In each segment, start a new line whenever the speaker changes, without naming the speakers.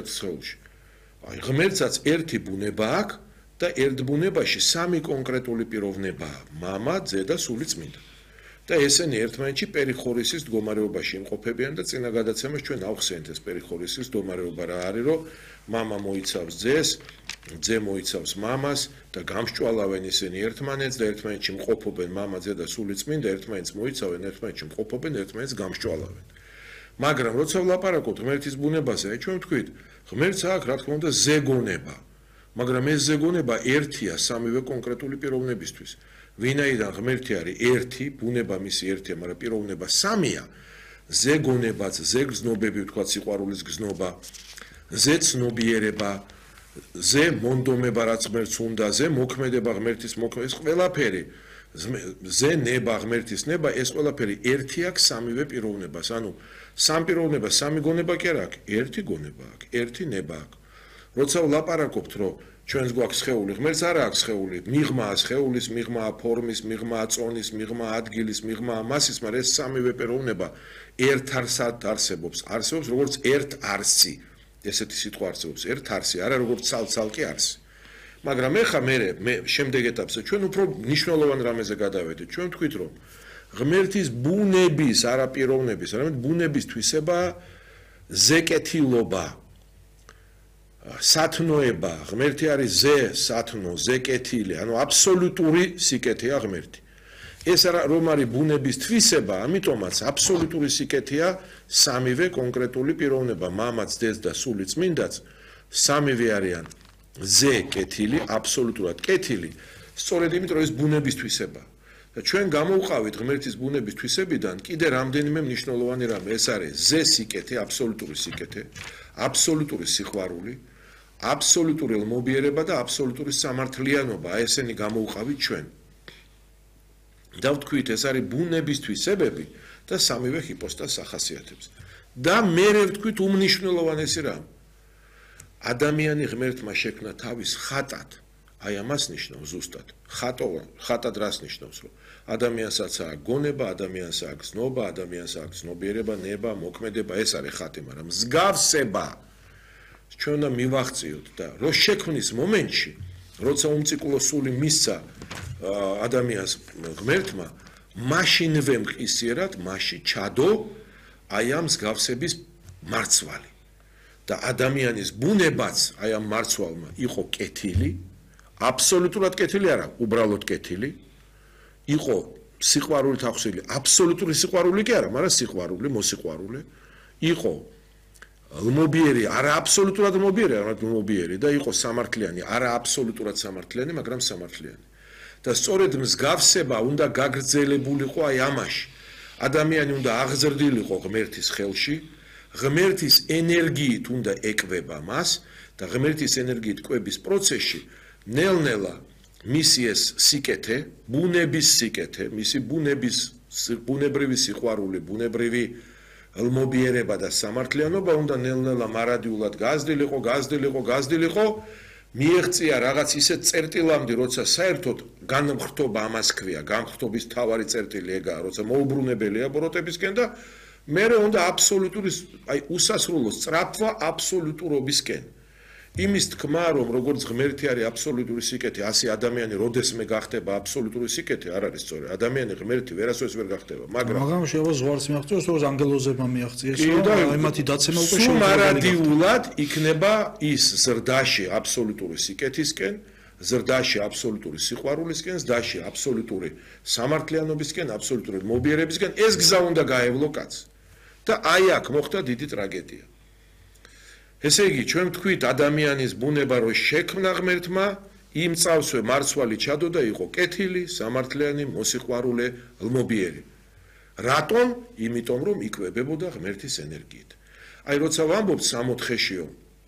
სხეულში. აი ღმერთსაც ერთი ბუნება აქვს და ერთ ბუნებაში სამი კონკრეტული პიროვნებაა: მამა, ძე და სული წმინდა. და ესენი ერთმანეთში პერიხორისის მდგომარეობაში იმყოფებიან და წინა გადაცემას ჩვენ ავხსენეთ ეს პერიხორისის მდგომარეობა რა არის, რომ მამა მოიცავს ძეს, ძე მოიცავს მამას და გამსჭვალავენ ისინი ერთმანეთს და ერთმანეთში მყოფობენ მამა, ძე და სული წმინდა, ერთმანეთს მოიცავენ, ერთმანეთში მყოფობენ, ერთმანეთს გამსჭვალავენ. მაგრამ როცა ვლაპარაკობთ ღმერთის ბუნებაზე, აი ჩვენ ვთქვით, ღმერთს აქვს რა თქმა უნდა ზეგონება, მაგრამ ეს ზეგონება ერთია სამივე კონკრეტული პიროვნებისთვის. ვინაიდან ღმერთი არის ერთი, ბუნება მისი ერთია, მაგრამ პიროვნება სამია, ზეგონებაც, ზეგრძნობები ვთქვათ, სიყვარულის გზნობა, ზეცნობიერება, ზე მონდომება რაც ღმერთს უნდა, ზე მოქმედება ღმერთის მოქმედება, ეს ყველაფერი, ზე ნება ღმერთის ნება, ეს ყველაფერი ერთი აქვს სამივე პიროვნებას. ანუ სამ პიროვნება, სამი გონება კი არ აქვს, ერთი გონება აქვს, ერთი ნება აქვს. როცა ვლაპარაკობთ, რომ ჩვენს გვაქვს სხეული, ღმერთს არ აქვს სხეული, მიღმაა სხეულის, მიღმაა ფორმის, მიღმაა წონის, მიღმაა ადგილის, მიღმაა მასის, მაგრამ ეს სამივე პიროვნება ერთ არსად არსებობს, არსებობს როგორც ერთ არსი. ესეთი სიტყვა არსებობს, ერთ არსი, არა როგორც ცალ-ცალკე არსი. მაგრამ ეხა მე შემდეგ ეტაპზე ჩვენ უფრო მნიშვნელოვან რამეზე გადავედით. ჩვენ ვთქვით, რომ ღმერთის ბუნების, არა პიროვნების, არამედ ბუნების თვისება ზეკეთილობა, სათნოება, ღმერთი არის ზე, სათნო, ზეკეთილი, ანუ აბსოლუტური სიკეთეა ღმერთი. ეს რომ არის ბუნების თვისება, ამიტომაც აბსოლუტური სიკეთეა სამივე კონკრეტული პიროვნება, მამაც, ძეც და სული წმინდაც, სამივე არიან ზე კეთილი, აბსოლუტურად კეთილი, სწორედ იმიტომ რომ ეს ბუნების თვისება. და ჩვენ გამოვყავით ღმერთის ბუნების თვისებიდან კიდე რამდენიმე მნიშვნელოვანი რამე, ეს არის ზე სიკეთე, აბსოლუტური სიკეთე, აბსოლუტური სიყვარული, აბსოლუტური ელმობიერება და აბსოლუტური სამართლიანობა, ესენი გამოვყავით ჩვენ. და ვთქვით, ეს არის ბუნების თვისებები და სამივე ჰიპოსტაზს ახასიათებს. და მერე ვთქვით უმნიშვნელოვანესი რამ. ადამიანი ღმერთმა შექმნა თავის ხატად. აი ამას ნიშნავს ზუსტად. ხატად რას ნიშნავს, რომ ადამიანსაც აქვს გონება, ადამიანს აქვს გზნობა, ადამიანს აქვს ცნობიერება, ნება, მოქმედება, ეს არის ხატი, მაგრამ მსგავსება ჩვენ უნდა მივახციოთ და რო შექმნის მომენტში, როცა უმწიკულო სული მისცა ადამიანს ღმერთმა, მაშინვე მყისიერად, მაშინ ჩადო აი ამ მსგავსების მარცვალი. და ადამიანის ბუნებაც აი ამ მარცვალმა იყო კეთილი, აბსოლუტურად კეთილი არა, უბრალოდ კეთილი, იყო სიყვარულით ახსილი, აბსოლუტური სიყვარული კი არა, მაგრამ სიყვარული, მოსიყვარული, იყო ლმობიერი, არა აბსოლუტურად ლმობიერი, არამედ ლმობიერი და იყო სამართლიანი, არა აბსოლუტურად სამართლიანი, მაგრამ სამართლიანი. და სწორედ მსგავსება უნდა გაგრძელებულიყო აი ამაში. ადამიანი უნდა აღზრდილიყო ღმერთის ხელში, ღმერთის ენერგიით უნდა ეკვება მას და ღმერთის ენერგიით კვების პროცესში ნელ-ნელა მისი ეს სიკეთე, ბუნების სიკეთე, მისი ბუნებრივი სიყვარული, ბუნებრივი ელმობიერება და სამართლიანობა უნდა ნელ-ნელა მარადიულად გაზრდილიყო, მიეღწია რაღაც ისეთ წერტილამდე, როცა საერთოდ განმხრთობა ამას ქვია, განმხრთობის თავარი წერტილი ეგაა, როცა მოუბრუნებელია ბოროტებისკენ და მერე უნდა აბსოლუტური, აი უსასრულო სწრაფვა აბსოლუტურობისკენ. იმის თქმა, რომ როგორც ღმერთი არის აბსოლუტური სიკეთე, ასე ადამიანი როდესმე გახდება აბსოლუტური სიკეთე, არ არის სწორი. ადამიანი ღმერთი ვერასოდეს ვერ გახდება, მაგრამ
შეიძლება ზღვარს მიაღწიოს, როგორც ანგელოზებმა მიაღწიეს, რომ იმათი დაცემა უკვე
შეიძლება მარადიულად იქნება ის ზრდაში აბსოლუტური სიკეთისკენ, ზრდაში აბსოლუტური სიყვარულისკენ, ზრდაში აბსოლუტური სამართლიანობისკენ, აბსოლუტური მობიერებისკენ, ეს გზა უნდა გაევლო კაცს. და აი აქ მოხდა დიდი ტრაგედია. ესე იგი, ჩვენ ვთქვით, ადამიანის ბუნება რო შექმნა ღმერთმა, იმ წავსვე მარცვალი ჩადოდა იყო კეთილი, სამართლიანი, მოსიყვარულე, ლმობიერი. რატომ? იმიტომ რომ იკვებებოდა ღმერთის ენერგიით. აი როცა ვამბობთ 60-შეშიო,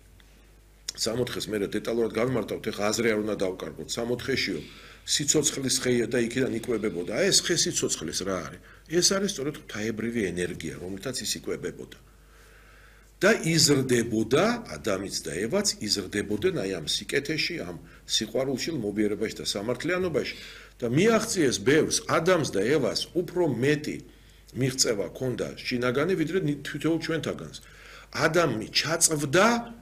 60-ს მე დეტალურად გავიმარტავთ, ეხა აზრი არ უნდა დავკარგოთ, 60-შეშიო, სიცოცხლის ხეია და იქიდან იკვებებოდა. ეს ხე სიცოცხლის რა არის? ეს არის სწორედ ღვთაებრივი ენერგია, რომელთაც ის იკვებებოდა. და იზრდებოდა, ადამიანს და ევაც იზრდებოდნენ აი ამ სიკეთეში, ამ სიყვარულში, ლმობიერებაში და სამართლიანობაში და მიაღწიეს ბევრს, ადამიანს და ევას უფრო მეტი მიღწევა ჰქონდა შინაგანი, ვიდრე თითოეულ ჩვენთაგანს. ადამი ჩაწვდა